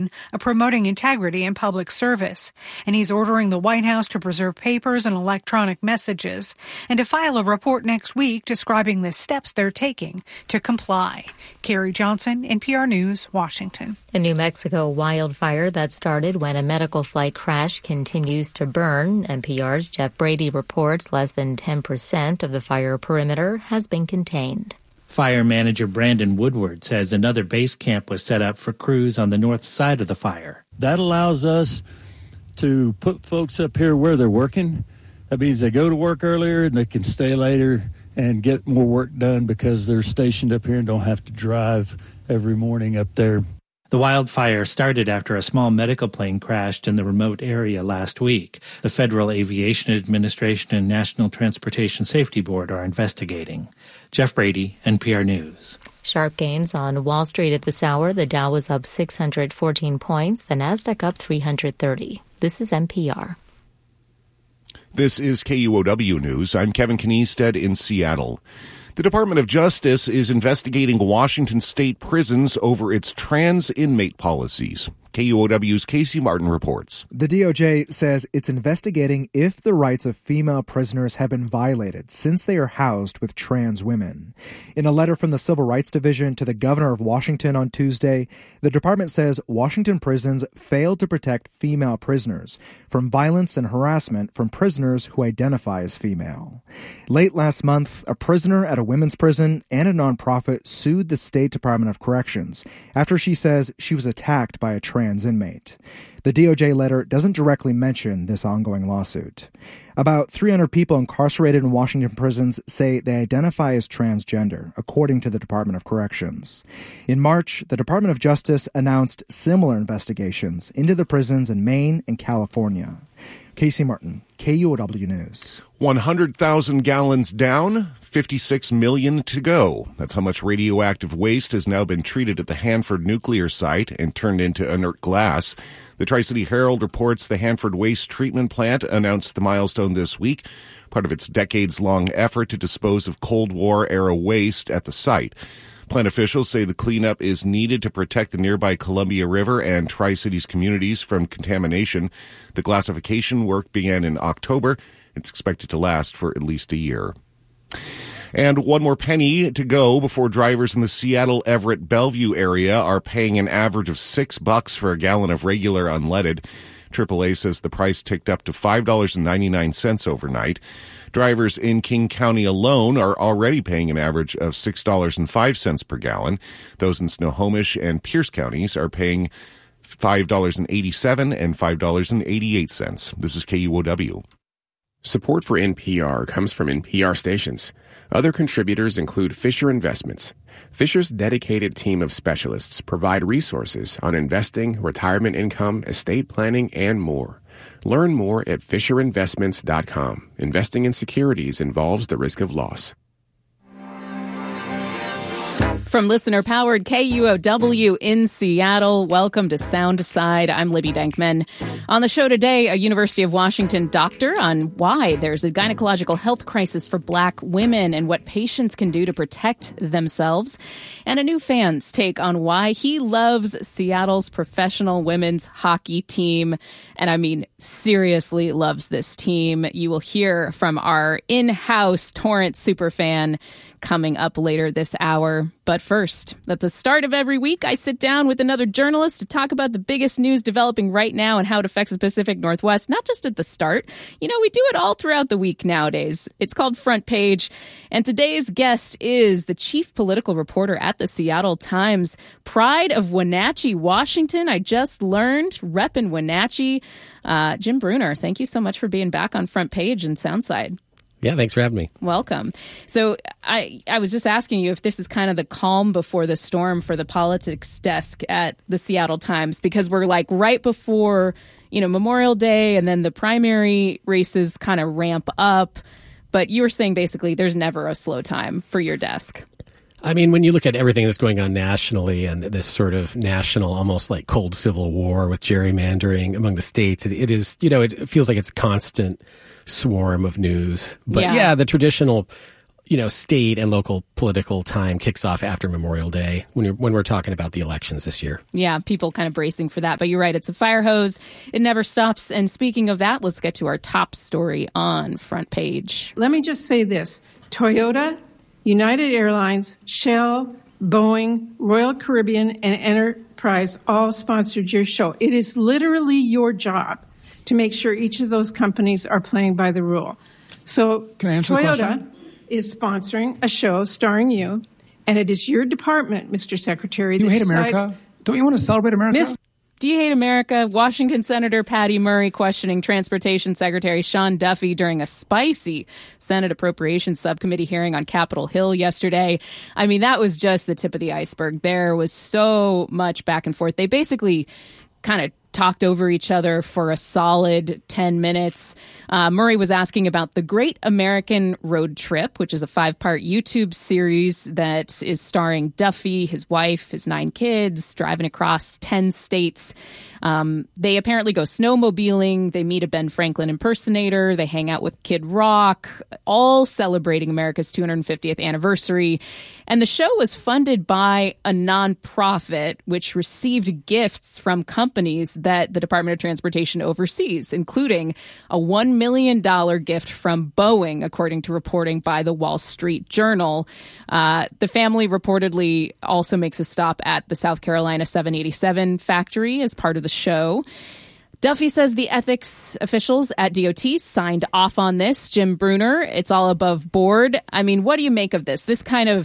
of promoting integrity in public service, and he's ordering the White House to preserve papers and electronic messages and to file a report next week describing the steps they're taking to comply. Carrie Johnson, NPR News, Washington. A New Mexico wildfire that started when a medical flight crashed continues to burn. NPR's Jeff Brady reports less than 10% of the fire perimeter has been contained. Fire manager Brandon Woodward says another base camp was set up for crews on the north side of the fire. That allows us to put folks up here where they're working. That means they go to work earlier and they can stay later and get more work done because they're stationed up here and don't have to drive every morning up there. The wildfire started after a small medical plane crashed in the remote area last week. The Federal Aviation Administration and National Transportation Safety Board are investigating. Jeff Brady, NPR News. Sharp gains on Wall Street at this hour. The Dow was up 614 points. The Nasdaq up 330. This is NPR. This is KUOW News. I'm Kevin Kniested in Seattle. The Department of Justice is investigating Washington state prisons over its trans inmate policies. KUOW's Casey Martin reports. The DOJ says it's investigating if the rights of female prisoners have been violated since they are housed with trans women. In a letter from the Civil Rights Division to the governor of Washington on Tuesday, the department says Washington prisons failed to protect female prisoners from violence and harassment from prisoners who identify as female. Late last month, a prisoner at a women's prison and a nonprofit sued the State Department of Corrections after she says she was attacked by a trans inmate. The DOJ letter doesn't directly mention this ongoing lawsuit. About 300 people incarcerated in Washington prisons say they identify as transgender, according to the Department of Corrections. In March, the Department of Justice announced similar investigations into the prisons in Maine and California. Casey Martin, KUOW News. 100,000 gallons down, 56 million to go. That's how much radioactive waste has now been treated at the Hanford nuclear site and turned into inert glass. The Tri-City Herald reports the Hanford Waste Treatment Plant announced the milestone this week, part of its decades-long effort to dispose of Cold War-era waste at the site. Plant officials say the cleanup is needed to protect the nearby Columbia River and Tri-Cities communities from contamination. The glassification work began in October. It's expected to last for at least a year. And one more penny to go before drivers in the Seattle, Everett, Bellevue area are paying an average of $6 for a gallon of regular unleaded. AAA says the price ticked up to $5.99 overnight. Drivers in King County alone are already paying an average of $6.05 per gallon. Those in Snohomish and Pierce counties are paying $5.87 and $5.88. This is KUOW. Support for NPR comes from NPR stations. Other contributors include Fisher Investments. Fisher's dedicated team of specialists provide resources on investing, retirement income, estate planning, and more. Learn more at FisherInvestments.com. Investing in securities involves the risk of loss. From listener-powered KUOW in Seattle, welcome to Soundside. I'm Libby Denkman. On the show today, a University of Washington doctor on why there's a gynecological health crisis for Black women and what patients can do to protect themselves. And a new fan's take on why he loves Seattle's professional women's hockey team. And I mean, seriously loves this team. You will hear from our in-house Torrance superfan coming up later this hour. But first, at the start of every week, I sit down with another journalist to talk about the biggest news developing right now and how it affects the Pacific Northwest, not just at the start. You know, we do it all throughout the week nowadays. It's called Front Page. And today's guest is the chief political reporter at the Seattle Times, pride of Wenatchee, Washington. I just learned, repping Wenatchee. Jim Brunner, thank you so much for being back on Front Page and Soundside. Yeah, thanks for having me. Welcome. So I was just asking you if this is kind of the calm before the storm for the politics desk at the Seattle Times, because we're like right before, Memorial Day, and then the primary races kind of ramp up. But you were saying basically there's never a slow time for your desk. I mean, when you look at everything that's going on nationally and this sort of national, almost like cold civil war with gerrymandering among the states, it is, it feels like it's constant swarm of news. But yeah, the traditional state and local political time kicks off after Memorial Day when we're talking about the elections this year. Yeah, people kind of bracing for that. But you're right, it's a fire hose. It never stops. And speaking of that, let's get to our top story on Front Page. Let me just say this. Toyota, United Airlines, Shell, Boeing, Royal Caribbean, and Enterprise all sponsored your show. It is literally your job to make sure each of those companies are playing by the rule. So can I answer the question? Is sponsoring a show starring you, and it is your department, Mr. Secretary. You hate America? Don't you want to celebrate America? Do you hate America? Washington Senator Patty Murray questioning Transportation Secretary Sean Duffy during a spicy Senate Appropriations Subcommittee hearing on Capitol Hill yesterday. I mean, that was just the tip of the iceberg. There was so much back and forth. They basically kind of talked over each other for a solid 10 minutes. Murray was asking about The Great American Road Trip, which is a 5-part YouTube series that is starring Duffy, his wife, his 9 kids, driving across 10 states. They apparently go snowmobiling. They meet a Ben Franklin impersonator. They hang out with Kid Rock, all celebrating America's 250th anniversary. And the show was funded by a nonprofit, which received gifts from companies that the Department of Transportation oversees, including a $1 million gift from Boeing, according to reporting by the Wall Street Journal. The family reportedly also makes a stop at the South Carolina 787 factory as part of the show. Duffy says the ethics officials at DOT signed off on this. Jim Brunner, it's all above board. I mean, what do you make of this? This kind of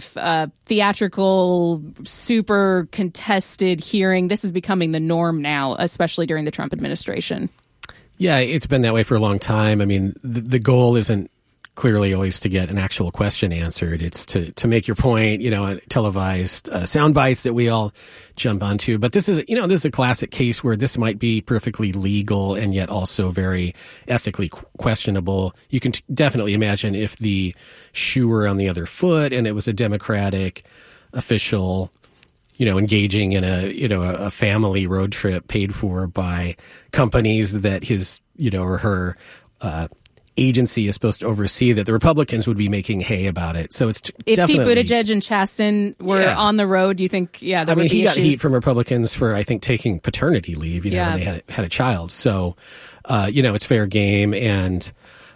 theatrical, super contested hearing, this is becoming the norm now, especially during the Trump administration. Yeah, it's been that way for a long time. I mean, the goal isn't clearly always to get an actual question answered. It's to make your point, televised sound bites that we all jump onto. But this is a classic case where this might be perfectly legal and yet also very ethically questionable. You can definitely imagine if the shoe were on the other foot and it was a Democratic official, engaging in a family road trip paid for by companies that his, or her, agency is supposed to oversee, that the Republicans would be making hay about it. So it's if definitely... Pete Buttigieg and Chasten were on the road, do you think, there would be he got issues? heat from Republicans for, I think, taking paternity leave, when they had a child. So, it's fair game. And,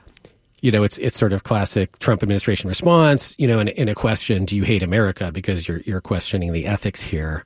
it's sort of classic Trump administration response, in a question, do you hate America? Because you're questioning the ethics here.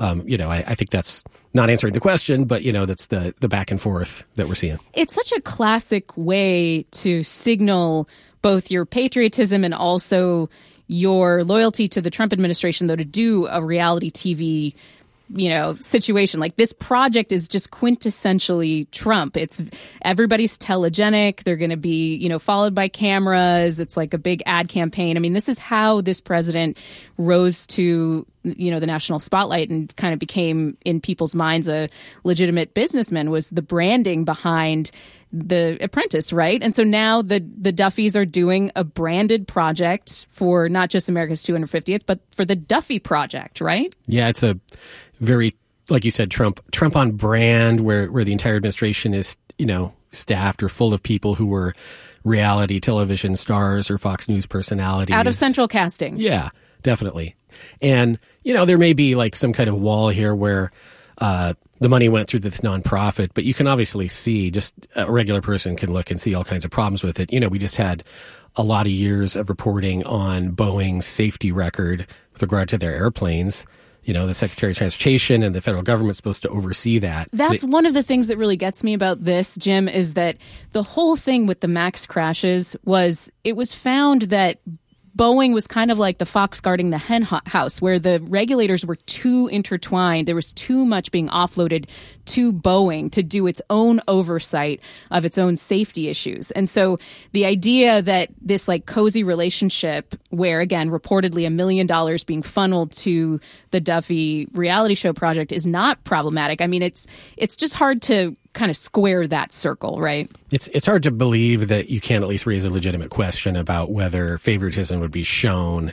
I think that's not answering the question, but, that's the back and forth that we're seeing. It's such a classic way to signal both your patriotism and also your loyalty to the Trump administration, though, to do a reality TV situation. Like, this project is just quintessentially Trump. It's everybody's telegenic. They're going to be, followed by cameras. It's like a big ad campaign. I mean, this is how this president rose to, the national spotlight and kind of became in people's minds a legitimate businessman, was the branding behind The Apprentice, right? And so now the Duffys are doing a branded project for not just America's 250th, but for the Duffy Project, right? Yeah, it's a very, like you said, Trump on brand, where the entire administration is, staffed or full of people who were reality television stars or Fox News personalities. Out of central casting. Yeah, definitely. And, there may be like some kind of wall here where the money went through this nonprofit, but you can obviously see, just a regular person can look and see all kinds of problems with it. We just had a lot of years of reporting on Boeing's safety record with regard to their airplanes. The Secretary of Transportation and the federal government's supposed to oversee that. That's one of the things that really gets me about this, Jim, is that the whole thing with the MAX crashes was, it was found that Boeing was kind of like the fox guarding the hen house, where the regulators were too intertwined. There was too much being offloaded to Boeing to do its own oversight of its own safety issues. And so the idea that this like cozy relationship where, again, reportedly $1 million being funneled to the Duffy reality show project is not problematic. I mean, it's just hard to kind of square that circle, right? It's hard to believe that you can't at least raise a legitimate question about whether favoritism would be shown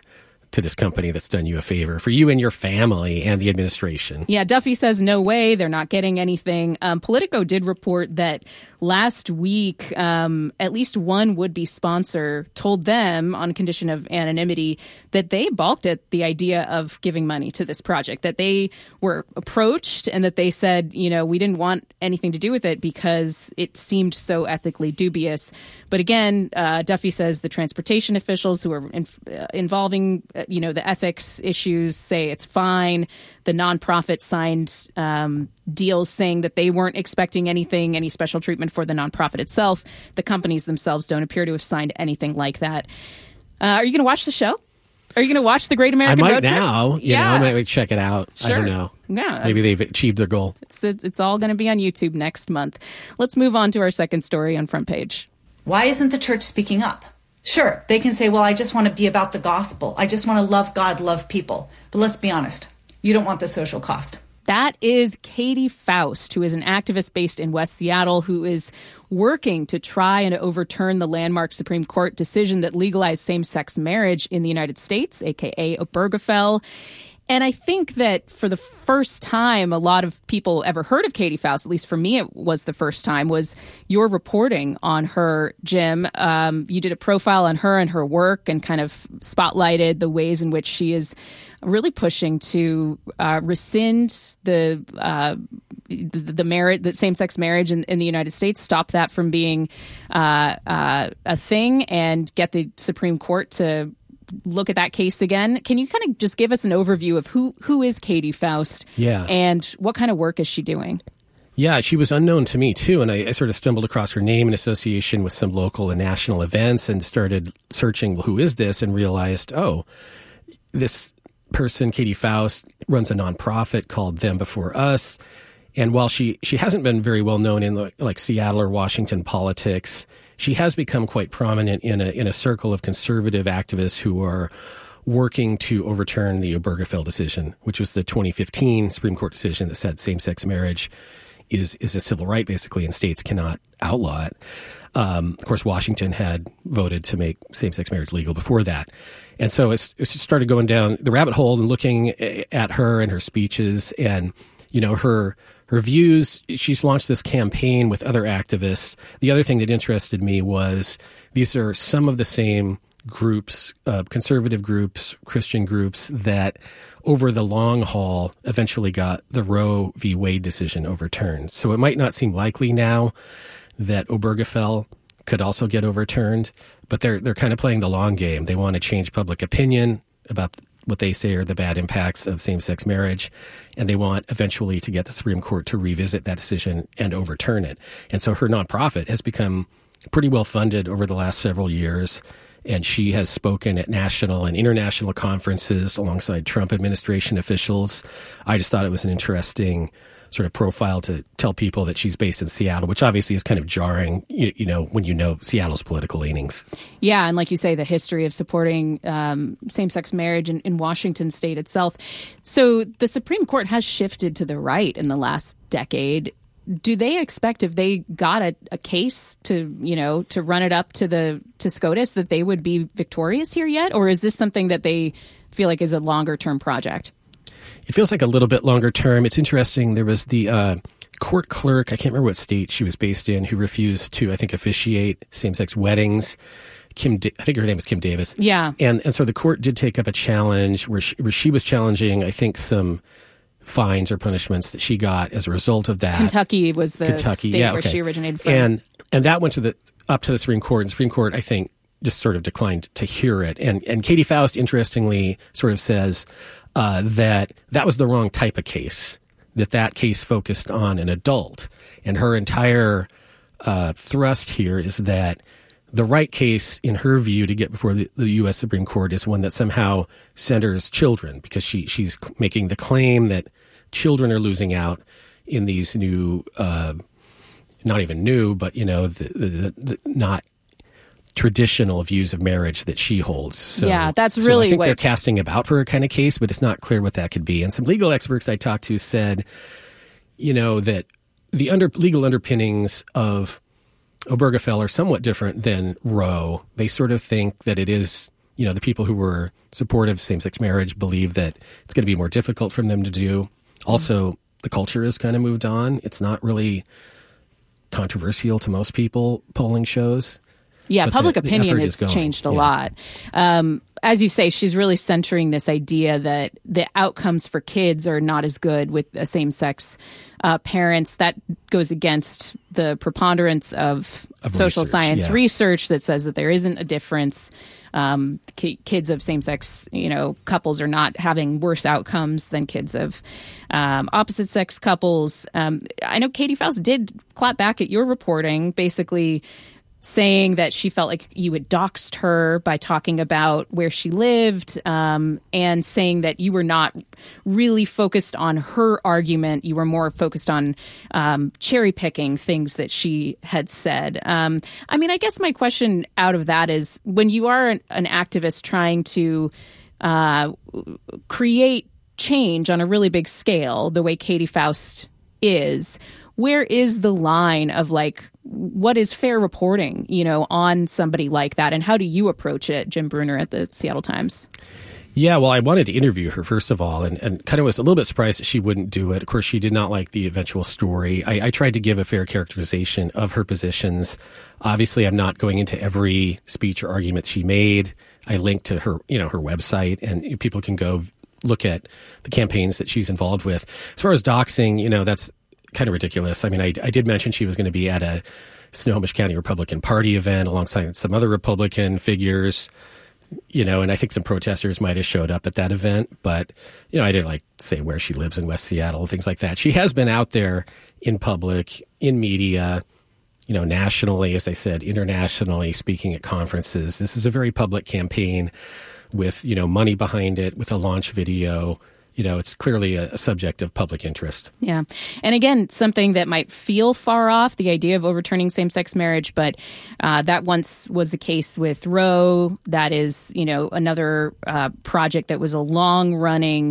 to this company that's done you a favor, for you and your family and the administration. Yeah, Duffy says no way, they're not getting anything. Politico did report that last week, at least one would-be sponsor told them, on condition of anonymity, that they balked at the idea of giving money to this project, that they were approached and that they said, we didn't want anything to do with it because it seemed so ethically dubious. But again, Duffy says the transportation officials who are involving the ethics issues say it's fine. The nonprofit signed deals saying that they weren't expecting any special treatment for the nonprofit itself. The companies themselves don't appear to have signed anything like that. Are you going to watch the show? Are you going to watch The Great American Road Trip? I might now. I might check it out. Sure. I don't know. Yeah. Maybe they've achieved their goal. It's all going to be on YouTube next month. Let's move on to our second story on Front Page. Why isn't the church speaking up? Sure, they can say, well, I just want to be about the gospel. I just want to love God, love people. But let's be honest, you don't want the social cost. That is Katie Faust, who is an activist based in West Seattle, who is working to try and overturn the landmark Supreme Court decision that legalized same-sex marriage in the United States, a.k.a. Obergefell. And I think that for the first time a lot of people ever heard of Katie Faust, at least for me it was the first time, was your reporting on her, Jim. You did a profile on her and her work and kind of spotlighted the ways in which she is really pushing to rescind the same-sex marriage in the United States, stop that from being a thing, and get the Supreme Court to look at that case again. Can you kind of just give us an overview of who is Katie Faust? Yeah. And what kind of work is she doing? Yeah, she was unknown to me, too, and I sort of stumbled across her name in association with some local and national events and started searching, well, who is this, and realized, this person, Katie Faust, runs a nonprofit called Them Before Us, and while she hasn't been very well known in like Seattle or Washington politics, she has become quite prominent in a circle of conservative activists who are working to overturn the Obergefell decision, which was the 2015 Supreme Court decision that said same-sex marriage is a civil right, basically, and states cannot outlaw it. Of course, Washington had voted to make same-sex marriage legal before that. And so it started going down the rabbit hole and looking at her and her speeches and, her views. She's launched this campaign with other activists. The other thing that interested me was these are some of the same groups, conservative groups, Christian groups that over the long haul eventually got the Roe v. Wade decision overturned. So it might not seem likely now that Obergefell could also get overturned, but they're kind of playing the long game. They want to change public opinion about what they say are the bad impacts of same-sex marriage, and they want eventually to get the Supreme Court to revisit that decision and overturn it. And so her nonprofit has become pretty well funded over the last several years, and she has spoken at national and international conferences alongside Trump administration officials. I just thought it was an interesting sort of profile to tell people that she's based in Seattle, which obviously is kind of jarring, when you know Seattle's political leanings. Yeah, and like you say, the history of supporting same-sex marriage in Washington state itself. So the Supreme Court has shifted to the right in the last decade. Do they expect, if they got a case to run it up to SCOTUS, that they would be victorious here yet? Or is this something that they feel like is a longer-term project? It feels like a little bit longer term. It's interesting. There was the court clerk, I can't remember what state she was based in, who refused to, I think, officiate same-sex weddings. I think her name is Kim Davis. Yeah. And so the court did take up a challenge where she was challenging, I think, some fines or punishments that she got as a result of that. Kentucky was the state where she originated from. And that went up to the Supreme Court. And the Supreme Court, I think, just sort of declined to hear it. And Katie Faust, interestingly, sort of says that was the wrong type of case, that case focused on an adult. And her entire thrust here is that the right case, in her view, to get before the U.S. Supreme Court is one that somehow centers children, because she's making the claim that children are losing out in these new, not even new, but, the not traditional views of marriage that she holds. So, yeah, that's really I think they're casting about for a kind of case, but it's not clear what that could be. And some legal experts I talked to said, that the legal underpinnings of Obergefell are somewhat different than Roe. They sort of think that it is the people who were supportive of same-sex marriage believe that it's going to be more difficult for them to do. Also, the culture has kind of moved on. It's not really controversial to most people, polling shows. Yeah, public opinion has changed a lot. As you say, she's really centering this idea that the outcomes for kids are not as good with same-sex parents. That goes against the preponderance of social science research that says that there isn't a difference. Kids of same-sex, couples are not having worse outcomes than kids of opposite-sex couples. I know Katie Faust did clap back at your reporting, basically saying that she felt like you had doxed her by talking about where she lived, and saying that you were not really focused on her argument. You were more focused on cherry picking things that she had said. I guess my question out of that is, when you are an activist trying to create change on a really big scale, the way Katie Faust is, where is the line of what is fair reporting, on somebody like that? And how do you approach it, Jim Brunner at the Seattle Times? Yeah, well, I wanted to interview her, first of all, and kind of was a little bit surprised that she wouldn't do it. Of course, she did not like the eventual story. I tried to give a fair characterization of her positions. Obviously, I'm not going into every speech or argument she made. I linked to her, her website, and people can go look at the campaigns that she's involved with. As far as doxing, that's kind of ridiculous. I did mention she was going to be at a Snohomish County Republican Party event alongside some other Republican figures, and I think some protesters might have showed up at that event. But, I didn't say where she lives in West Seattle, things like that. She has been out there in public, in media, nationally, as I said, internationally, speaking at conferences. This is a very public campaign with, money behind it, with a launch video. It's clearly a subject of public interest. Yeah. And again, something that might feel far off, the idea of overturning same-sex marriage, but that once was the case with Roe. That is, another project that was a long-running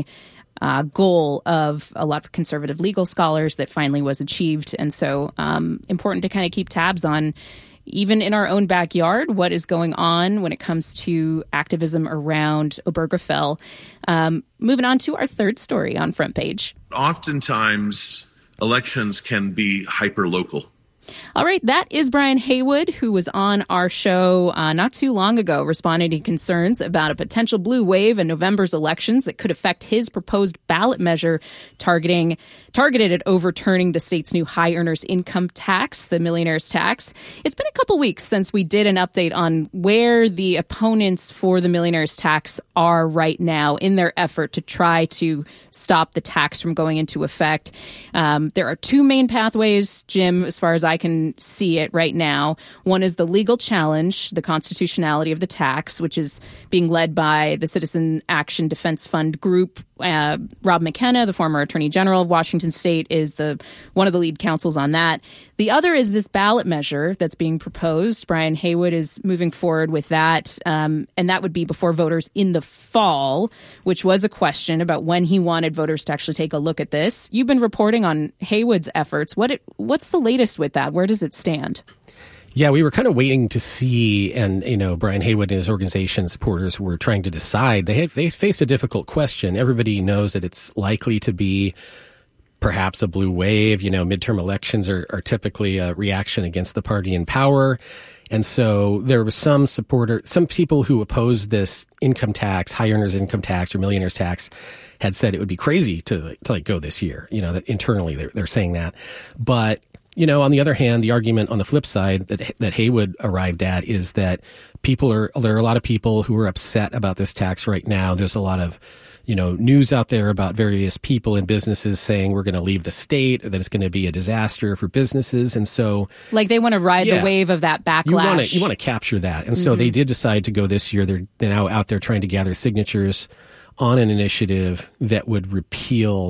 goal of a lot of conservative legal scholars that finally was achieved. And so important to kind of keep tabs on, even in our own backyard, what is going on when it comes to activism around Obergefell. Moving on to our third story on Front Page. Oftentimes, elections can be hyper-local. All right, that is Brian Haywood, who was on our show not too long ago, responding to concerns about a potential blue wave in November's elections that could affect his proposed ballot measure targeted at overturning the state's new high earners income tax, the millionaire's tax. It's been a couple weeks since we did an update on where the opponents for the millionaire's tax are right now in their effort to try to stop the tax from going into effect. There are two main pathways, Jim, as far as I can see it right now. One is the legal challenge, the constitutionality of the tax, which is being led by the Citizen Action Defense Fund group. Rob McKenna, the former Attorney General of Washington State, is one of the lead counsels on that. The other is this ballot measure that's being proposed. Brian Haywood is moving forward with that, and that would be before voters in the fall, which was a question about when he wanted voters to actually take a look at this. You've been reporting on Haywood's efforts. What's the latest with that? Where does it stand? Yeah, we were kind of waiting to see, and Brian Haywood and his organization supporters were trying to decide. They faced a difficult question. Everybody knows that it's likely to be perhaps a blue wave. Midterm elections are typically a reaction against the party in power. And so there was some people who opposed this income tax, high earners income tax or millionaire's tax, had said it would be crazy to go this year. That internally they're saying that. But on the other hand, the argument on the flip side that Haywood arrived at is that there are a lot of people who are upset about this tax right now. There's a lot of, news out there about various people and businesses saying we're going to leave the state, or that it's going to be a disaster for businesses. And so they want to ride the wave of that backlash. You want to capture that. And so they did decide to go this year. They're now out there trying to gather signatures on an initiative that would repeal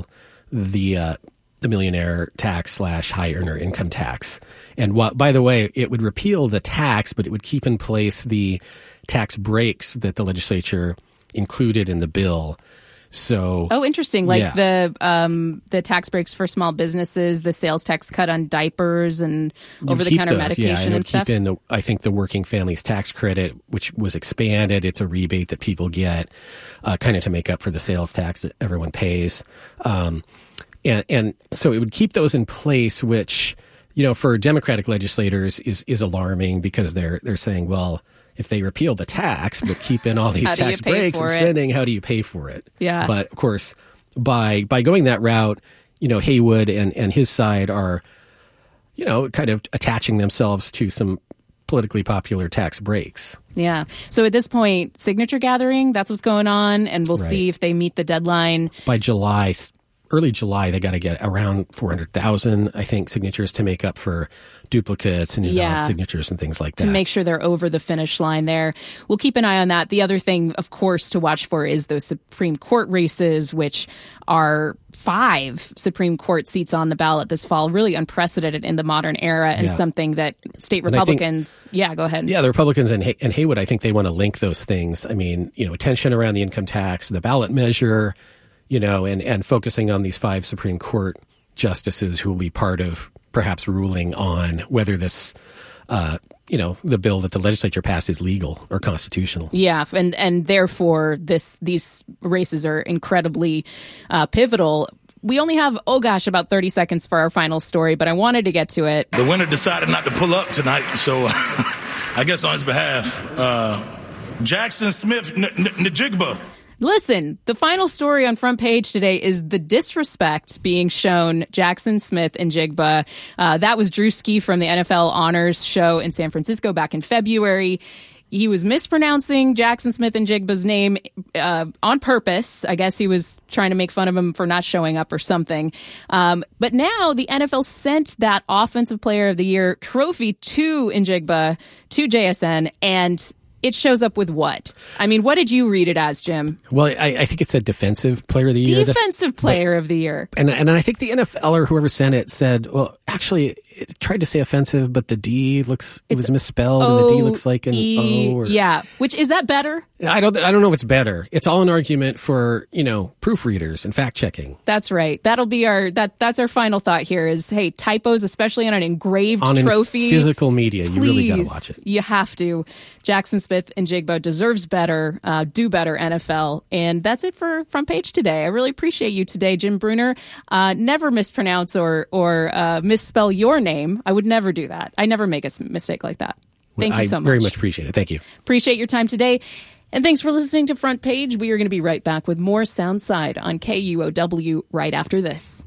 the millionaire tax / high earner income tax. And by the way, it would repeal the tax, but it would keep in place the tax breaks that the legislature included in the bill. So, interesting. Like the tax breaks for small businesses, the sales tax cut on diapers and over-the-counter medication and stuff. Keep in I think the working families tax credit, which was expanded. It's a rebate that people get, kind of to make up for the sales tax that everyone pays. And so it would keep those in place, which, for Democratic legislators is alarming, because they're saying, well, if they repeal the tax but keep in all these tax breaks and spending, how do you pay for it? Yeah. But of course, by going that route, Haywood and his side are, kind of attaching themselves to some politically popular tax breaks. Yeah. So at this point, signature gathering, that's what's going on, and we'll see if they meet the deadline. By early July, they got to get around 400,000, I think, signatures to make up for duplicates and invalid signatures and things like that. To make sure they're over the finish line there. We'll keep an eye on that. The other thing, of course, to watch for is those Supreme Court races, which are 5 Supreme Court seats on the ballot this fall, really unprecedented in the modern era, and something that state Republicans... go ahead. Yeah, the Republicans and Haywood, I think they want to link those things. I mean, tension around the income tax, the ballot measure, and focusing on these 5 Supreme Court justices who will be part of perhaps ruling on whether this, the bill that the legislature passed is legal or constitutional. Yeah, and therefore these races are incredibly pivotal. We only have, about 30 seconds for our final story, but I wanted to get to it. The winner decided not to pull up tonight, so I guess on his behalf, Jackson Smith Njigba. Listen, the final story on Front Page today is the disrespect being shown Jackson Smith-Njigba. That was Drewski from the NFL Honors Show in San Francisco back in February. He was mispronouncing Jackson Smith-Njigba's name on purpose. I guess he was trying to make fun of him for not showing up or something. But now the NFL sent that Offensive Player of the Year trophy to Njigba, to JSN, and it shows up with what? I mean, what did you read it as, Jim? Well, I think it said Defensive Player of the Year. Defensive Player of the Year. And I think the NFL or whoever sent it said, well, actually, it tried to say offensive, but the D it was misspelled, and the D looks like an O. Yeah, which, is that better? I don't know if it's better. It's all an argument for, proofreaders and fact checking. That's right. That'll be that's our final thought here is, hey, typos, especially on an engraved trophy. On physical media, you really got to watch it. You have to. Jackson Smith-Njigba deserves better, do better, NFL. And that's it for Front Page today. I really appreciate you today, Jim Brunner. Never mispronounce or misspell your name. I would never do that. I never make a mistake like that. Thank you so much. I very much appreciate it. Thank you. Appreciate your time today. And thanks for listening to Front Page. We are going to be right back with more Sound Side on KUOW right after this.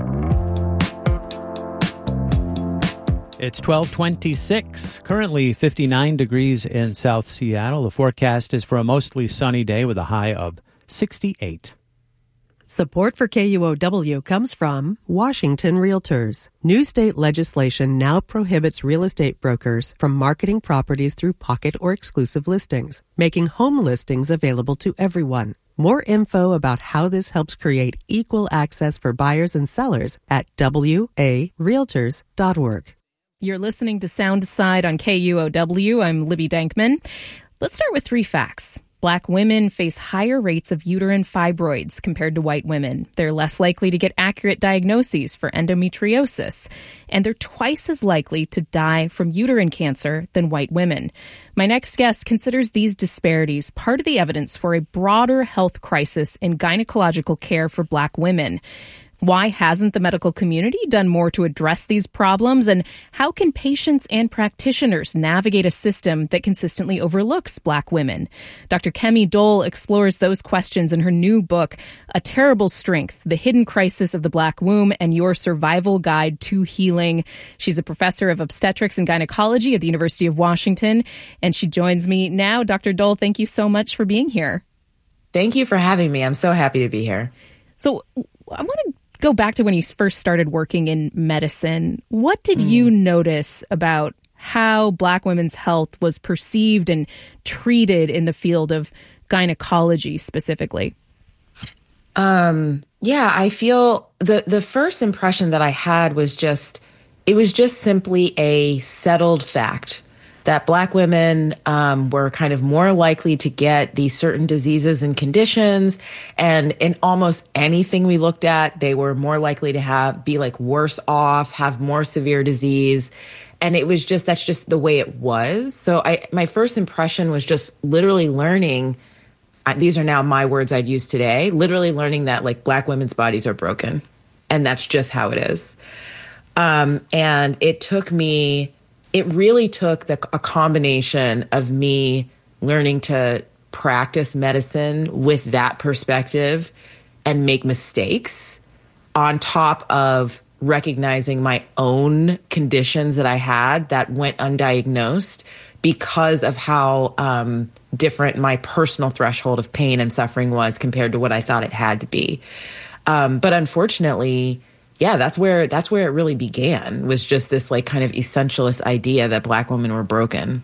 It's 12:26, currently 59 degrees in South Seattle. The forecast is for a mostly sunny day with a high of 68. Support for KUOW comes from Washington Realtors. New state legislation now prohibits real estate brokers from marketing properties through pocket or exclusive listings, making home listings available to everyone. More info about how this helps create equal access for buyers and sellers at warealtors.org. You're listening to Sound Side on KUOW. I'm Libby Dankman. Let's start with 3 facts. Black women face higher rates of uterine fibroids compared to white women. They're less likely to get accurate diagnoses for endometriosis, and they're twice as likely to die from uterine cancer than white women. My next guest considers these disparities part of the evidence for a broader health crisis in gynecological care for Black women. Why hasn't the medical community done more to address these problems? And how can patients and practitioners navigate a system that consistently overlooks Black women? Dr. Kemi Dole explores those questions in her new book, A Terrible Strength, The Hidden Crisis of the Black Womb and Your Survival Guide to Healing. She's a professor of obstetrics and gynecology at the University of Washington, and she joins me now. Dr. Dole, thank you so much for being here. Thank you for having me. I'm so happy to be here. So I want to go back to when you first started working in medicine. What did you notice about how Black women's health was perceived and treated in the field of gynecology specifically? I feel the first impression that I had was it was just simply a settled fact that Black women were kind of more likely to get these certain diseases and conditions. And in almost anything we looked at, they were more likely to be like worse off, have more severe disease. And it was just, that's just the way it was. So my first impression was just literally learning, these are now my words I'd use today, literally learning that like Black women's bodies are broken. And that's just how it is. And it really took a combination of me learning to practice medicine with that perspective and make mistakes on top of recognizing my own conditions that I had that went undiagnosed because of how different my personal threshold of pain and suffering was compared to what I thought it had to be. But unfortunately, yeah, that's where it really began, was just this like kind of essentialist idea that Black women were broken.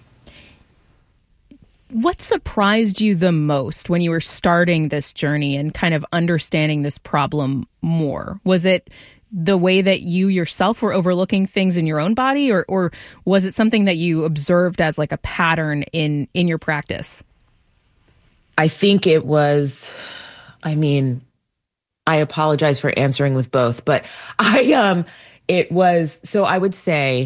What surprised you the most when you were starting this journey and kind of understanding this problem more? Was it the way that you yourself were overlooking things in your own body, or was it something that you observed as like a pattern in your practice? I think it was, I apologize for answering with both, but I would say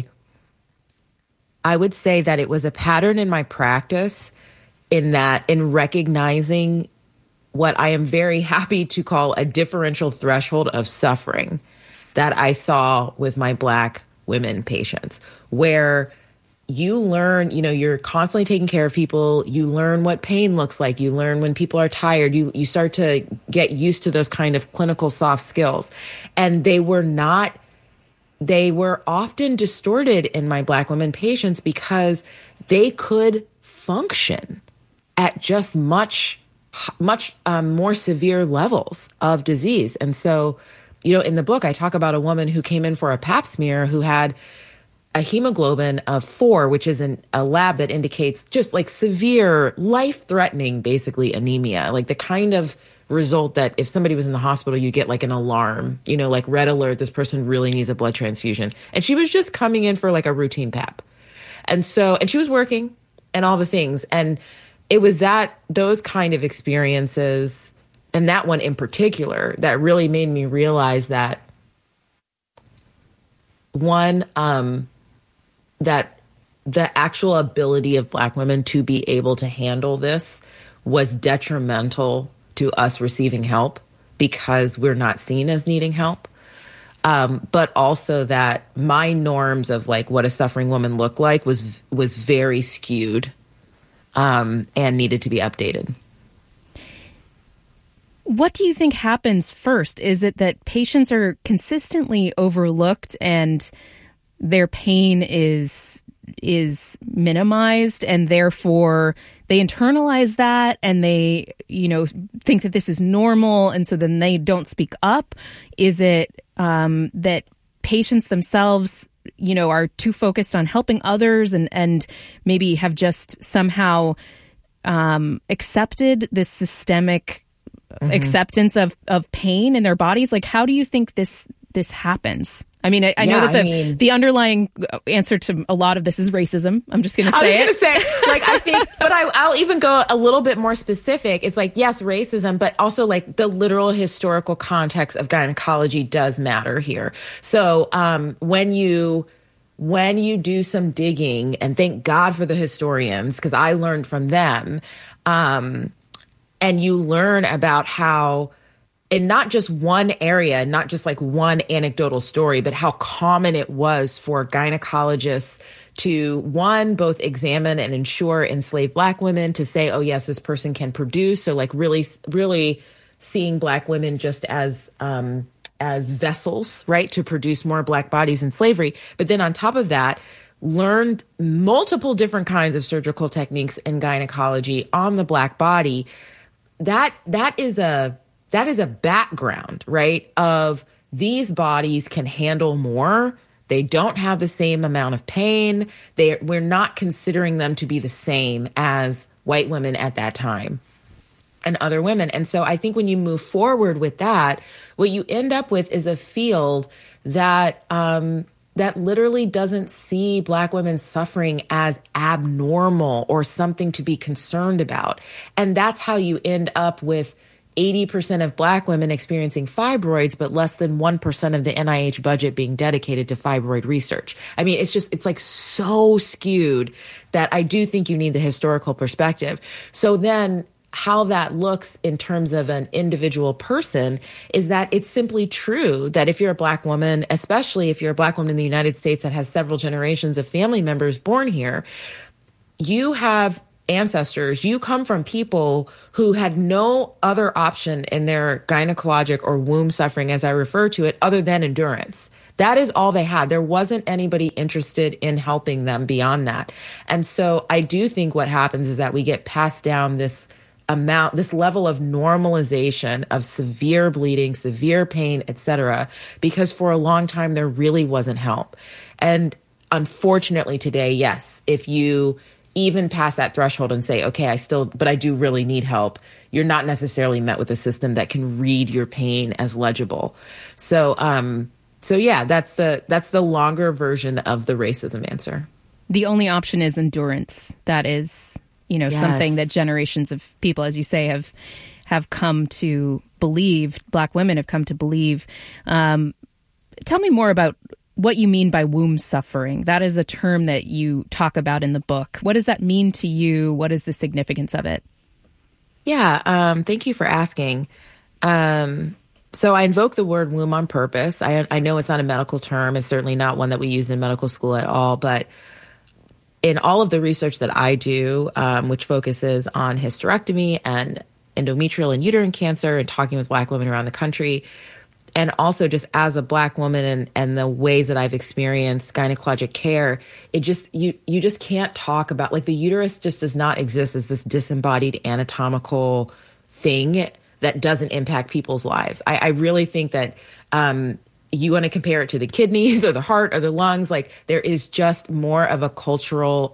that it was a pattern in my practice in recognizing what I am very happy to call a differential threshold of suffering that I saw with my Black women patients, where you learn, you're constantly taking care of people. You learn what pain looks like. You learn when people are tired. You start to get used to those kind of clinical soft skills. And they were often distorted in my Black women patients because they could function at just much more severe levels of disease. And so, in the book, I talk about a woman who came in for a pap smear who had a hemoglobin of 4, which is a lab that indicates just like severe, life-threatening, basically anemia, like the kind of result that if somebody was in the hospital, you get like an alarm, like red alert, this person really needs a blood transfusion. And she was just coming in for like a routine pap. And she was working and all the things. And it was those kind of experiences, and that one in particular, that really made me realize that that the actual ability of Black women to be able to handle this was detrimental to us receiving help because we're not seen as needing help. But also that my norms of like what a suffering woman looked like was very skewed and needed to be updated. What do you think happens first? Is it that patients are consistently overlooked and their pain is minimized, and therefore they internalize that and they, think that this is normal, and so then they don't speak up? Is it that patients themselves, are too focused on helping others and maybe have just somehow accepted this systemic acceptance of pain in their bodies? Like, how do you think this happens? I know that the underlying answer to a lot of this is racism. I'm just going to say it. I was going to say, I think, but I'll even go a little bit more specific. It's like, yes, racism, but also like the literal historical context of gynecology does matter here. So when you do some digging, and thank God for the historians, because I learned from them, and you learn about how, in not just one area, not just like one anecdotal story, but how common it was for gynecologists to, both examine and ensure enslaved Black women, to say, oh, yes, this person can produce. So like really, really seeing Black women just as vessels, right, to produce more Black bodies in slavery. But then on top of that, learned multiple different kinds of surgical techniques in gynecology on the Black body. That is a background, right, of these bodies can handle more. They don't have the same amount of pain. We're not considering them to be the same as white women at that time and other women. And so I think when you move forward with that, what you end up with is a field that that literally doesn't see Black women suffering as abnormal or something to be concerned about. And that's how you end up with 80% of Black women experiencing fibroids, but less than 1% of the NIH budget being dedicated to fibroid research. I mean, it's like so skewed that I do think you need the historical perspective. So then how that looks in terms of an individual person is that it's simply true that if you're a Black woman, especially if you're a Black woman in the United States that has several generations of family members born here, you have ancestors, you come from people who had no other option in their gynecologic or womb suffering, as I refer to it, other than endurance. That is all they had. There wasn't anybody interested in helping them beyond that. And so I do think what happens is that we get passed down this level of normalization of severe bleeding, severe pain, etc., because for a long time there really wasn't help. And unfortunately today, yes, if you even pass that threshold and say, okay, but I do really need help, you're not necessarily met with a system that can read your pain as legible. So yeah, that's the longer version of the racism answer. The only option is endurance. That is, Yes. something that generations of people, as you say, have come to believe, Black women have come to believe. Tell me more about what you mean by womb suffering. That is a term that you talk about in the book. What does that mean to you? What is the significance of it? Yeah, thank you for asking. So I invoke the word womb on purpose. I know it's not a medical term. It's certainly not one that we use in medical school at all. But in all of the research that I do, which focuses on hysterectomy and endometrial and uterine cancer and talking with Black women around the country, and also just as a Black woman and the ways that I've experienced gynecologic care, it just, you just can't talk about, like, the uterus just does not exist as this disembodied anatomical thing that doesn't impact people's lives. I really think that you want to compare it to the kidneys or the heart or the lungs, like there is just more of a cultural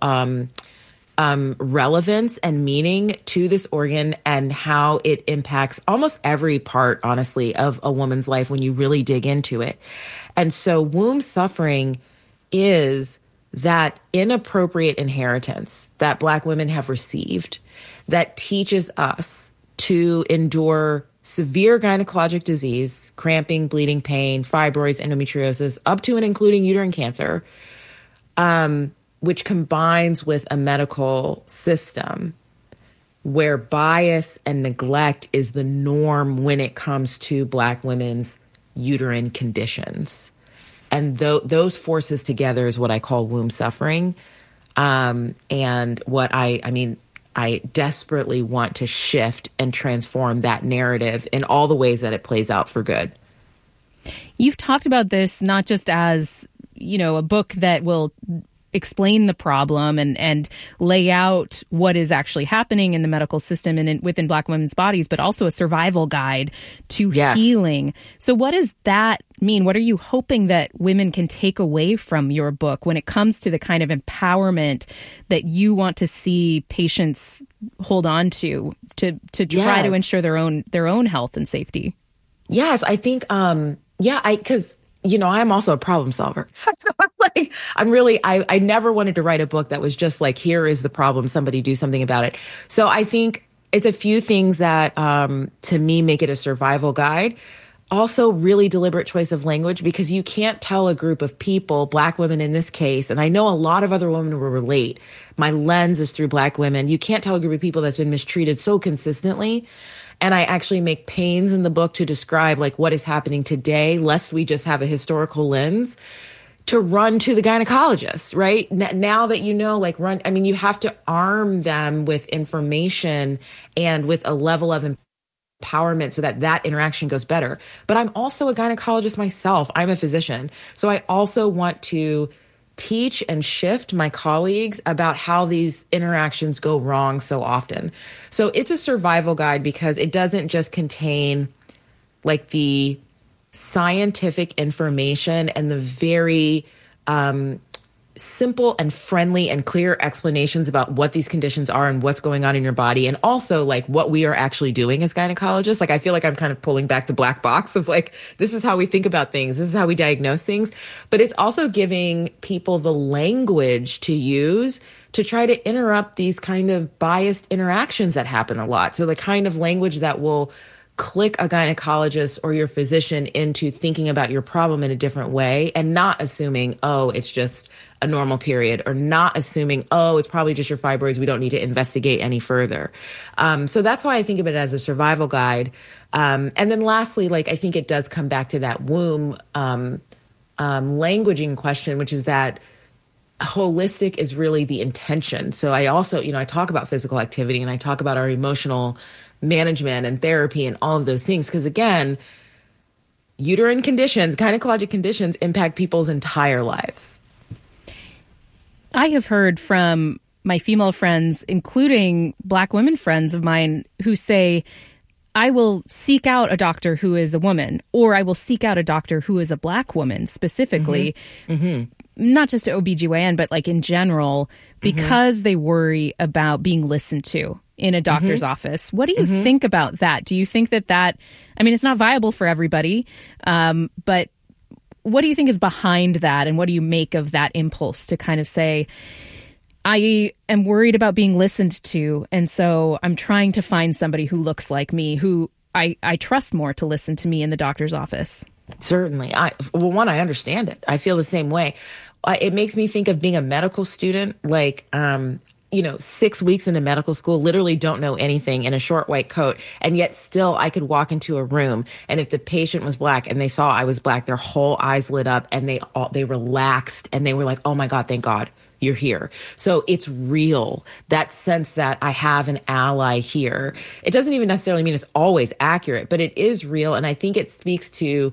relevance and meaning to this organ and how it impacts almost every part, honestly, of a woman's life when you really dig into it. And so womb suffering is that inappropriate inheritance that Black women have received that teaches us to endure severe gynecologic disease, cramping, bleeding, pain, fibroids, endometriosis, up to and including uterine cancer, which combines with a medical system where bias and neglect is the norm when it comes to Black women's uterine conditions. And those forces together is what I call womb suffering. And what I desperately want to shift and transform that narrative in all the ways that it plays out for good. You've talked about this not just as, a book that will explain the problem and lay out what is actually happening in the medical system and within Black women's bodies, but also a survival guide to healing. So what does that mean? What are you hoping that women can take away from your book when it comes to the kind of empowerment that you want to see patients hold on to try to ensure their own health and safety? Yes, I think, because I'm also a problem solver. So I never wanted to write a book that was just like, here is the problem, somebody do something about it. So I think it's a few things that, to me, make it a survival guide. Also, really deliberate choice of language, because you can't tell a group of people, Black women in this case, and I know a lot of other women will relate. My lens is through Black women. You can't tell a group of people that's been mistreated so consistently. And I actually make pains in the book to describe like what is happening today, lest we just have a historical lens, to run to the gynecologist, right? Now that you have to arm them with information and with a level of empowerment so that interaction goes better. But I'm also a gynecologist myself. I'm a physician. So I also want to teach and shift my colleagues about how these interactions go wrong so often. So it's a survival guide because it doesn't just contain like the scientific information and the very simple and friendly and clear explanations about what these conditions are and what's going on in your body, and also like what we are actually doing as gynecologists. Like, I feel like I'm kind of pulling back the black box of like, this is how we think about things. This is how we diagnose things. But it's also giving people the language to use to try to interrupt these kind of biased interactions that happen a lot. So the kind of language that will click a gynecologist or your physician into thinking about your problem in a different way, and not assuming, oh, it's just a normal period, or not assuming, oh, it's probably just your fibroids, we don't need to investigate any further. So that's why I think of it as a survival guide. And then lastly, like, I think it does come back to that womb languaging question, which is that holistic is really the intention. So I also, I talk about physical activity, and I talk about our emotional management and therapy and all of those things. Because again, uterine conditions, gynecologic conditions impact people's entire lives. I have heard from my female friends, including Black women friends of mine, who say, I will seek out a doctor who is a woman, or I will seek out a doctor who is a Black woman specifically, not just to OBGYN, but like in general, because they worry about being listened to in a doctor's office. What do you think about that? Do you think that, I mean, it's not viable for everybody, but what do you think is behind that? And what do you make of that impulse to kind of say, I am worried about being listened to, and so I'm trying to find somebody who looks like me, who I trust more to listen to me in the doctor's office? Certainly. One, I understand it. I feel the same way. It makes me think of being a medical student, like, 6 weeks into medical school, literally don't know anything, in a short white coat. And yet still I could walk into a room, and if the patient was Black and they saw I was Black, their whole eyes lit up and they relaxed, and they were like, oh my God, thank God you're here. So it's real. That sense that I have an ally here. It doesn't even necessarily mean it's always accurate, but it is real. And I think it speaks to,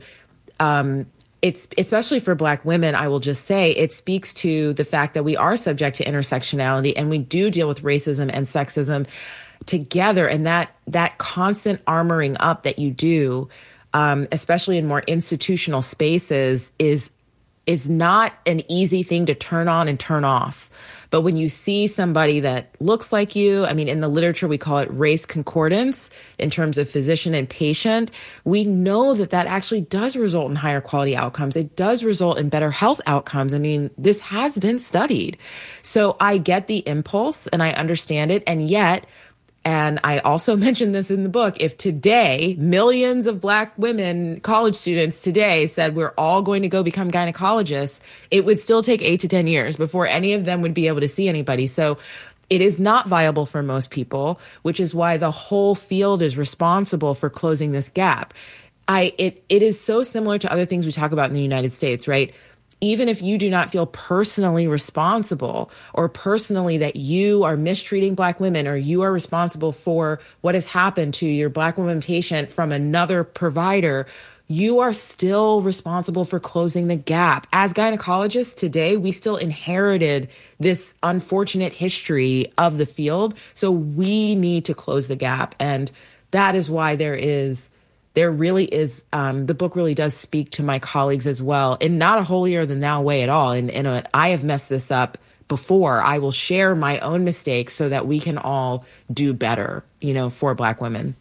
it's especially for Black women, I will just say, it speaks to the fact that we are subject to intersectionality, and we do deal with racism and sexism together. And that constant armoring up that you do, especially in more institutional spaces, is not an easy thing to turn on and turn off. But when you see somebody that looks like you, I mean, in the literature, we call it race concordance in terms of physician and patient. We know that actually does result in higher quality outcomes. It does result in better health outcomes. I mean, this has been studied. So I get the impulse and I understand it. And yet, and I also mentioned this in the book, if today millions of Black women, college students today, said we're all going to go become gynecologists, it would still take 8 to 10 years before any of them would be able to see anybody. So it is not viable for most people, which is why the whole field is responsible for closing this gap. It is so similar to other things we talk about in the United States, right? Even if you do not feel personally responsible, or personally that you are mistreating Black women, or you are responsible for what has happened to your Black woman patient from another provider, you are still responsible for closing the gap. As gynecologists today, we still inherited this unfortunate history of the field. So we need to close the gap. And that is why there really is, the book really does speak to my colleagues as well, in not a holier than thou way at all. And I have messed this up before. I will share my own mistakes so that we can all do better, for Black women.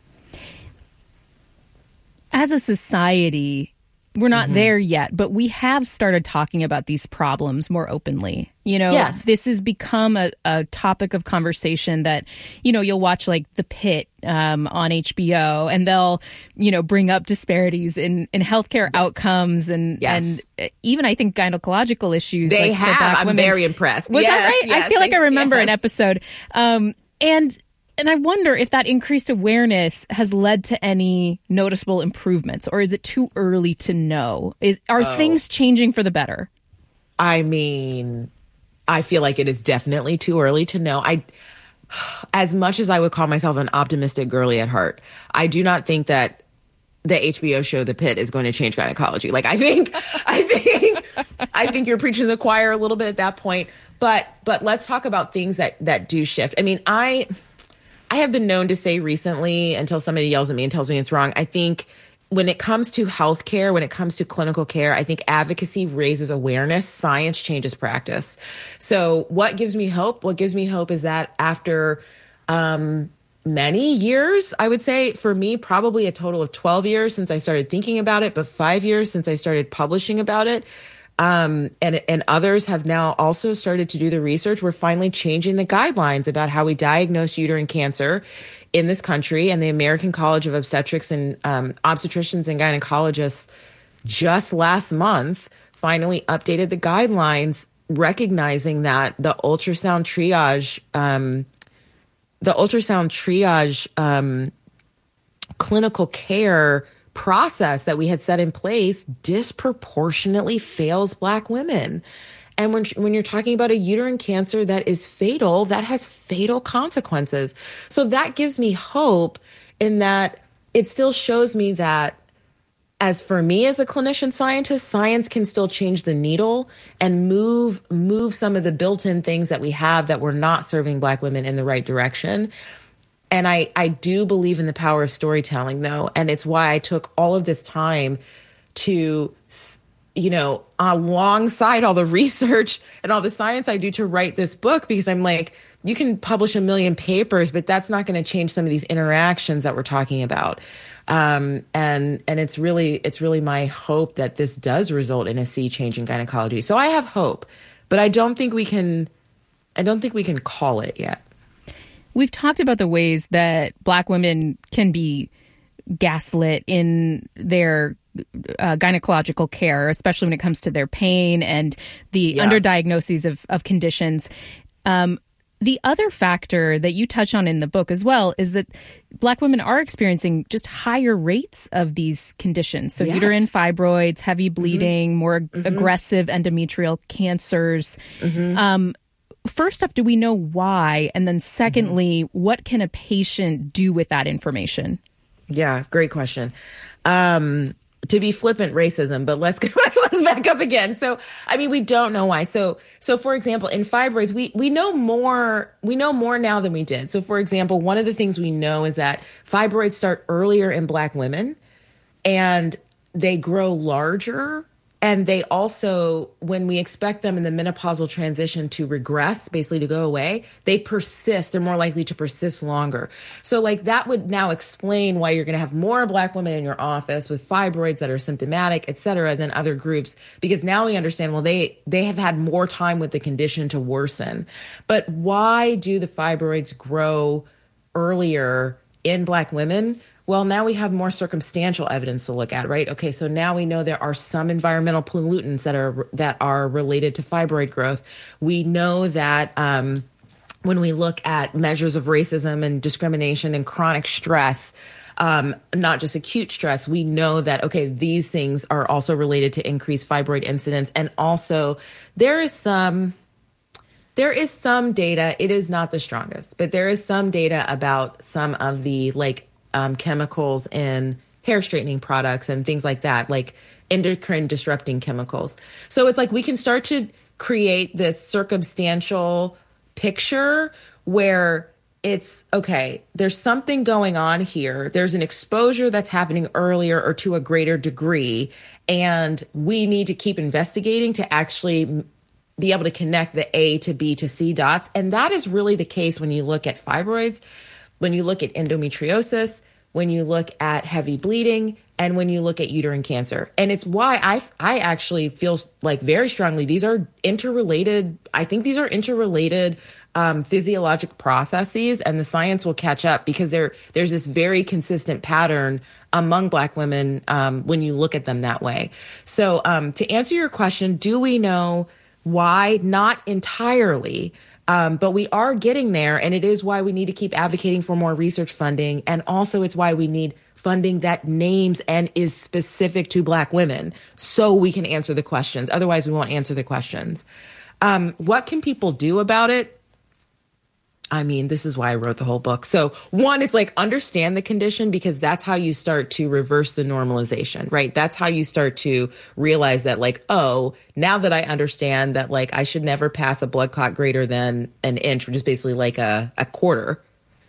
As a society, we're not there yet, but we have started talking about these problems more openly. Yes. This has become a topic of conversation that, you'll watch like The Pit on HBO, and they'll, bring up disparities in healthcare outcomes and even, I think, gynecological issues. They like have. For Black I'm women. Very impressed. Was that right? Yes, I feel like I remember an episode. And I wonder if that increased awareness has led to any noticeable improvements, or is it too early to know? Are things changing for the better? I mean, I feel like it is definitely too early to know. As much as I would call myself an optimistic girly at heart, I do not think that the HBO show The Pit is going to change gynecology. Like, I think you're preaching to the choir a little bit at that point. But let's talk about things that do shift. I mean, I have been known to say recently, until somebody yells at me and tells me it's wrong, I think when it comes to healthcare, when it comes to clinical care, I think advocacy raises awareness, science changes practice. So what gives me hope? What gives me hope is that after many years, I would say for me, probably a total of 12 years since I started thinking about it, but 5 years since I started publishing about it, and others have now also started to do the research. We're finally changing the guidelines about how we diagnose uterine cancer in this country. And the American College of Obstetrics and Obstetricians and Gynecologists just last month finally updated the guidelines, recognizing that the ultrasound triage clinical care process that we had set in place disproportionately fails Black women. And when you're talking about a uterine cancer that is fatal, that has fatal consequences. So that gives me hope in that it still shows me that, as for me as a clinician scientist, science can still change the needle and move some of the built-in things that we have that were not serving Black women in the right direction. And I do believe in the power of storytelling, though. And it's why I took all of this time to, alongside all the research and all the science I do to write this book, because I'm like, you can publish 1 million papers, but that's not going to change some of these interactions that we're talking about. And it's really my hope that this does result in a sea change in gynecology. So I have hope, but I don't think we can call it yet. We've talked about the ways that Black women can be gaslit in their gynecological care, especially when it comes to their pain and the underdiagnoses of conditions. The other factor that you touch on in the book as well is that Black women are experiencing just higher rates of these conditions. So uterine fibroids, heavy bleeding, more aggressive endometrial cancers. First off, do we know why? And then secondly, what can a patient do with that information? Yeah, great question. To be flippant, racism, but let's back up again. So, I mean, we don't know why. So for example, in fibroids, we know more now than we did. So for example, one of the things we know is that fibroids start earlier in Black women and they grow larger. And they also, when we expect them in the menopausal transition to regress, basically to go away, they persist. They're more likely to persist longer. So like that would now explain why you're going to have more Black women in your office with fibroids that are symptomatic, et cetera, than other groups. Because now we understand, well, they have had more time with the condition to worsen. But why do the fibroids grow earlier in Black women? Well, now we have more circumstantial evidence to look at, right? Okay, so now we know there are some environmental pollutants that are related to fibroid growth. We know that when we look at measures of racism and discrimination and chronic stress, not just acute stress, we know that, okay, these things are also related to increased fibroid incidence. And also there is some data, it is not the strongest, but there is some data about some of the chemicals in hair straightening products and things like that, like endocrine disrupting chemicals. So it's like we can start to create this circumstantial picture where it's, okay, there's something going on here. There's an exposure that's happening earlier or to a greater degree, and we need to keep investigating to actually be able to connect the A to B to C dots. And that is really the case when you look at fibroids, when you look at endometriosis, when you look at heavy bleeding, and when you look at uterine cancer. And it's why I actually feel like very strongly these are interrelated. I think these are interrelated physiologic processes, and the science will catch up because there's this very consistent pattern among Black women when you look at them that way. So to answer your question, do we know why? Not entirely. But we are getting there, and it is why we need to keep advocating for more research funding. And also it's why we need funding that names and is specific to Black women so we can answer the questions. Otherwise, we won't answer the questions. What can people do about it? I mean, this is why I wrote the whole book. So one, it's like understand the condition, because that's how you start to reverse the normalization, right? That's how you start to realize that like, oh, now that I understand that like I should never pass a blood clot greater than an inch, which is basically like a quarter.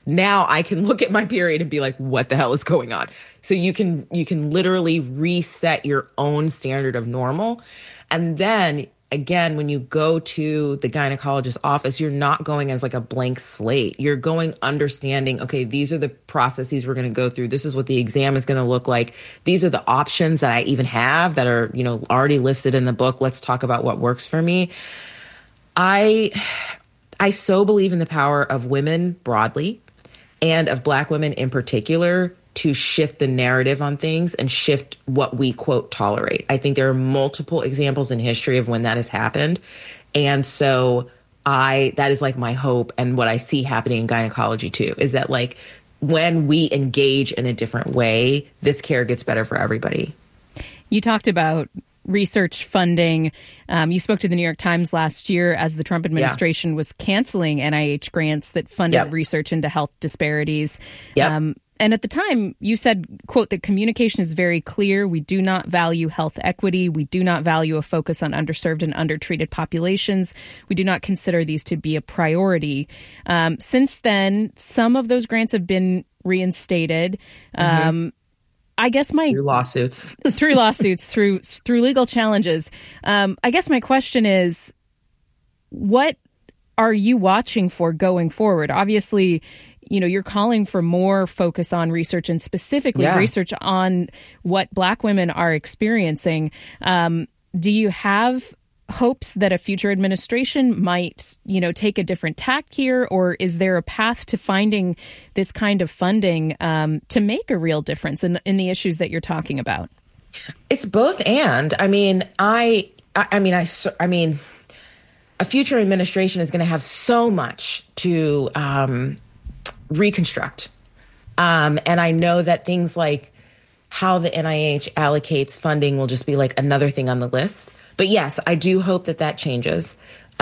now I can look at my period and be like, what the hell is going on? So you can literally reset your own standard of normal. And then again, when you go to the gynecologist's office, you're not going as like a blank slate. You're going understanding, okay, these are the processes we're going to go through. This is what the exam is going to look like. These are the options that I even have that are, already listed in the book. Let's talk about what works for me. I so believe in the power of women broadly and of Black women in particular to shift the narrative on things and shift what we, quote, tolerate. I think there are multiple examples in history of when that has happened. And so that is like my hope, and what I see happening in gynecology too, is that like when we engage in a different way, this care gets better for everybody. You talked about research funding. You spoke to the New York Times last year as the Trump administration was canceling NIH grants that funded research into health disparities. And at the time, you said, quote, that communication is very clear. We do not value health equity. We do not value a focus on underserved and undertreated populations. We do not consider these to be a priority. Since then, some of those grants have been reinstated. I guess through lawsuits, through legal challenges. I guess my question is, what are you watching for going forward? Obviously, you're calling for more focus on research and specifically research on what Black women are experiencing. Do you have hopes that a future administration might, take a different tack here? Or is there a path to finding this kind of funding to make a real difference in the issues that you're talking about? It's both and. I mean, a future administration is going to have so much to reconstruct. And I know that things like how the NIH allocates funding will just be like another thing on the list. But yes, I do hope that changes.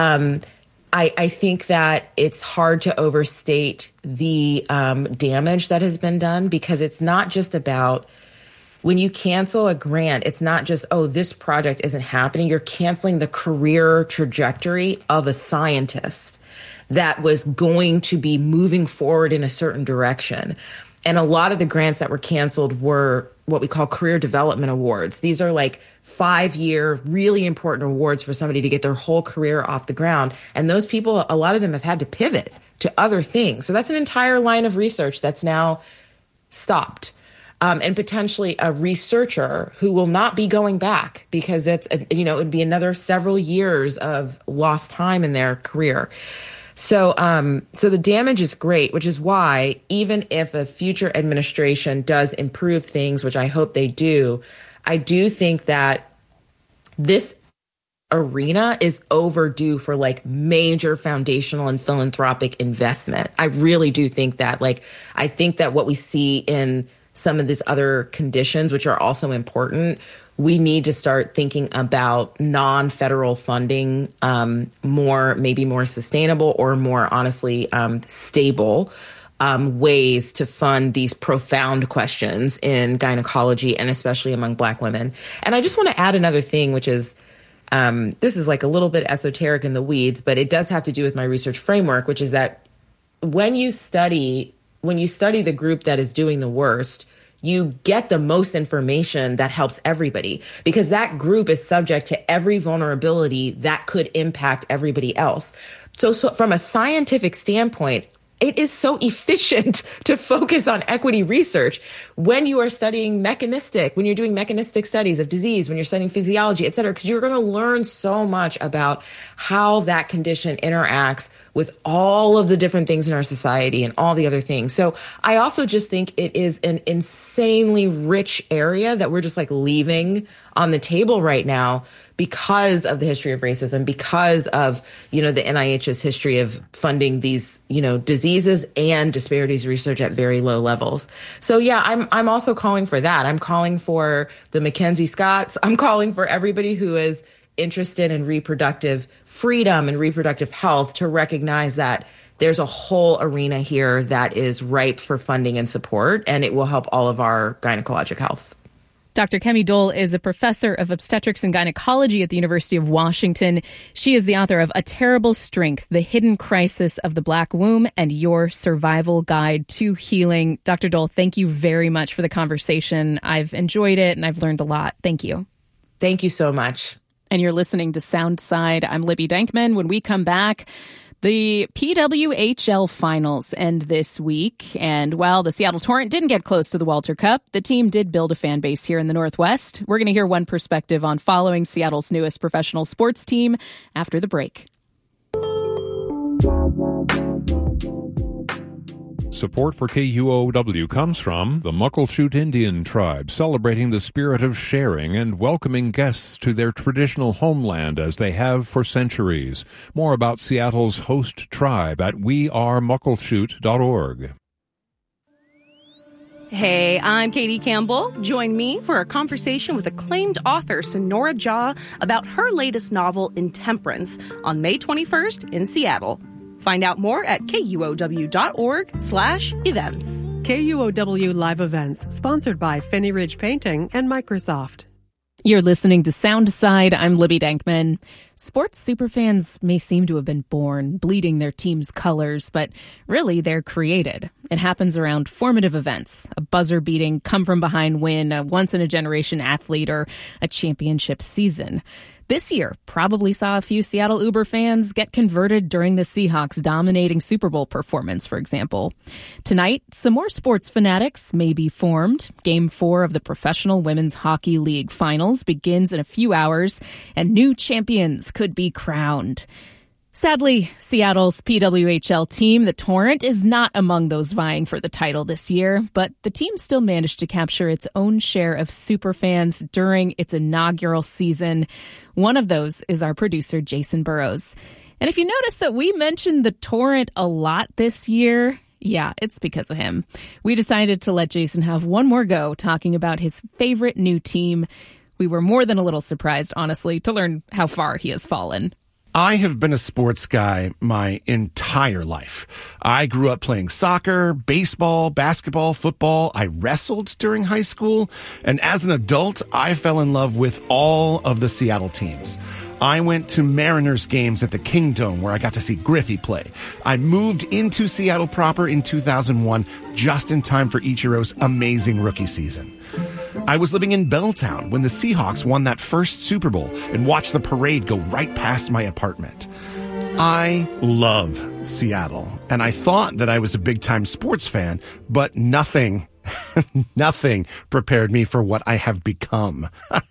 I think that it's hard to overstate the damage that has been done, because it's not just about when you cancel a grant, it's not just, this project isn't happening. You're canceling the career trajectory of a scientist that was going to be moving forward in a certain direction. And a lot of the grants that were canceled were what we call career development awards. These are like 5-year, really important awards for somebody to get their whole career off the ground. And those people, a lot of them have had to pivot to other things. So that's an entire line of research that's now stopped. And potentially a researcher who will not be going back, because it would be another several years of lost time in their career. So the damage is great, which is why even if a future administration does improve things, which I hope they do, I do think that this arena is overdue for like major foundational and philanthropic investment. I really do think that. I think that what we see in some of these other conditions, which are also important, we need to start thinking about non-federal funding, maybe more sustainable or more honestly stable ways to fund these profound questions in gynecology and especially among Black women. And I just want to add another thing, which is this is like a little bit esoteric in the weeds, but it does have to do with my research framework, which is that when you study the group that is doing the worst, you get the most information that helps everybody, because that group is subject to every vulnerability that could impact everybody else. So from a scientific standpoint, it is so efficient to focus on equity research when you are studying when you're doing mechanistic studies of disease, when you're studying physiology, et cetera, because you're going to learn so much about how that condition interacts with all of the different things in our society and all the other things. So I also just think it is an insanely rich area that we're just like leaving on the table right now because of the history of racism, because of, the NIH's history of funding these, diseases and disparities research at very low levels. So yeah, I'm also calling for that. I'm calling for the Mackenzie Scotts. I'm calling for everybody who is interested in reproductive freedom and reproductive health to recognize that there's a whole arena here that is ripe for funding and support, and it will help all of our gynecologic health. Dr. Kemi Dole is a professor of obstetrics and gynecology at the University of Washington. She is the author of A Terrible Strength, The Hidden Crisis of the Black Womb and Your Survival Guide to Healing. Dr. Dole, thank you very much for the conversation. I've enjoyed it and I've learned a lot. Thank you. Thank you so much. And you're listening to Soundside. I'm Libby Denkman. When we come back, the PWHL finals end this week. And while the Seattle Torrent didn't get close to the Walter Cup, the team did build a fan base here in the Northwest. We're going to hear one perspective on following Seattle's newest professional sports team after the break. Support for KUOW comes from the Muckleshoot Indian Tribe, celebrating the spirit of sharing and welcoming guests to their traditional homeland as they have for centuries. More about Seattle's host tribe at wearemuckleshoot.org. Hey, I'm Katie Campbell. Join me for a conversation with acclaimed author Sonora Jha about her latest novel, Intemperance, on May 21st in Seattle. Find out more at kuow.org/events. KUOW Live Events, sponsored by Finney Ridge Painting and Microsoft. You're listening to Soundside. I'm Libby Denkman. Sports superfans may seem to have been born bleeding their team's colors, but really they're created. It happens around formative events, a buzzer-beating, come-from-behind win, a once-in-a-generation athlete, or a championship season. This year probably saw a few Seattle Uber fans get converted during the Seahawks' dominating Super Bowl performance, for example. Tonight, some more sports fanatics may be formed. Game 4 of the Professional Women's Hockey League Finals begins in a few hours, and new champions could be crowned. Sadly, Seattle's PWHL team, the Torrent, is not among those vying for the title this year, but the team still managed to capture its own share of superfans during its inaugural season. One of those is our producer, Jason Burrows. And if you notice that we mentioned the Torrent a lot this year, yeah, it's because of him. We decided to let Jason have one more go talking about his favorite new team. We were more than a little surprised, honestly, to learn how far he has fallen. I have been a sports guy my entire life. I grew up playing soccer, baseball, basketball, football. I wrestled during high school. And as an adult, I fell in love with all of the Seattle teams. I went to Mariners games at the Kingdome where I got to see Griffey play. I moved into Seattle proper in 2001, just in time for Ichiro's amazing rookie season. I was living in Belltown when the Seahawks won that first Super Bowl and watched the parade go right past my apartment. I love Seattle, and I thought that I was a big-time sports fan, but nothing prepared me for what I have become.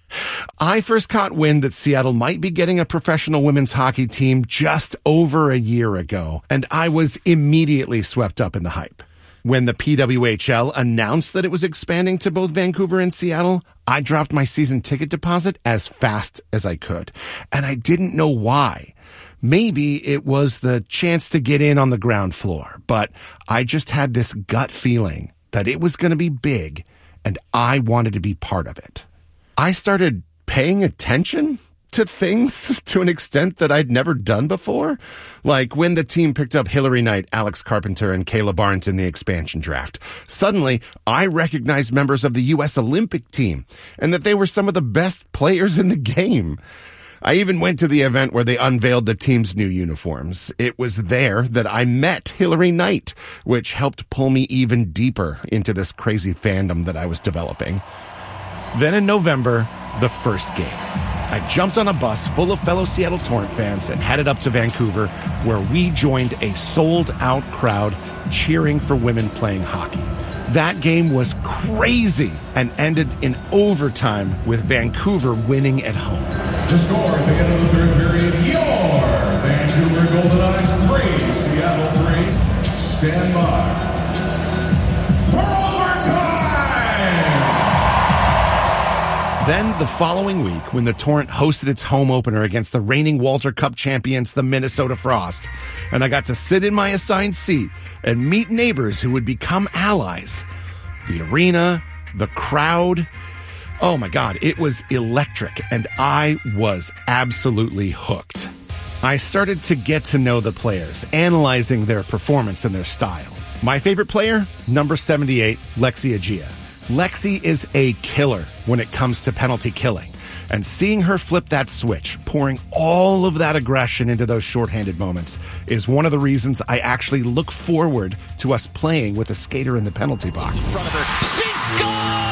I first caught wind that Seattle might be getting a professional women's hockey team just over a year ago, and I was immediately swept up in the hype. When the PWHL announced that it was expanding to both Vancouver and Seattle, I dropped my season ticket deposit as fast as I could, and I didn't know why. Maybe it was the chance to get in on the ground floor, but I just had this gut feeling that it was going to be big, and I wanted to be part of it. I started paying attention to things to an extent that I'd never done before, like when the team picked up Hillary Knight, Alex Carpenter, and Kayla Barnes in the expansion draft. Suddenly, I recognized members of the U.S. Olympic team, and that they were some of the best players in the game. I even went to the event where they unveiled the team's new uniforms. It was there that I met Hillary Knight, which helped pull me even deeper into this crazy fandom that I was developing. Then in November, the first game. I jumped on a bus full of fellow Seattle Torrent fans and headed up to Vancouver, where we joined a sold-out crowd cheering for women playing hockey. That game was crazy and ended in overtime with Vancouver winning at home. The score at the end of the third period, your Vancouver Golden Eyes 3, Seattle 3. Stand by for overtime! Then the following week, when the Torrent hosted its home opener against the reigning Walter Cup champions, the Minnesota Frost, and I got to sit in my assigned seat and meet neighbors who would become allies. The arena, the crowd, oh my God, it was electric, and I was absolutely hooked. I started to get to know the players, analyzing their performance and their style. My favorite player, number 78, Lexi Agia. Lexi is a killer when it comes to penalty killing. And seeing her flip that switch, pouring all of that aggression into those shorthanded moments, is one of the reasons I actually look forward to us playing with a skater in the penalty box. In front of her. She scores!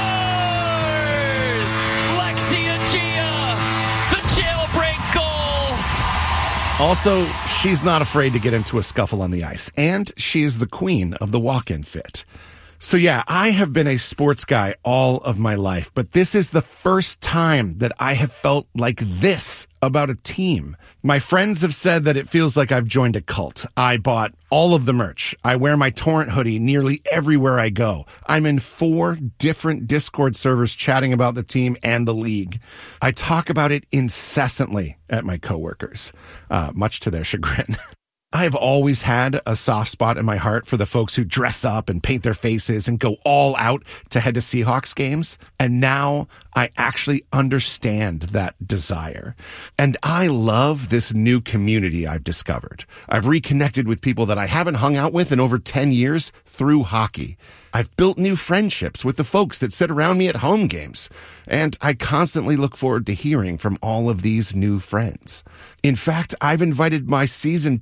Lexi Achia, the jailbreak goal! Also, she's not afraid to get into a scuffle on the ice, and she is the queen of the walk-in fit. So yeah, I have been a sports guy all of my life, but this is the first time that I have felt like this about a team. My friends have said that it feels like I've joined a cult. I bought all of the merch. I wear my Torrent hoodie nearly everywhere I go. I'm in 4 different Discord servers chatting about the team and the league. I talk about it incessantly at my coworkers, much to their chagrin. I have always had a soft spot in my heart for the folks who dress up and paint their faces and go all out to head to Seahawks games. And now I actually understand that desire. And I love this new community I've discovered. I've reconnected with people that I haven't hung out with in over 10 years through hockey. I've built new friendships with the folks that sit around me at home games. And I constantly look forward to hearing from all of these new friends. In fact, I've invited my season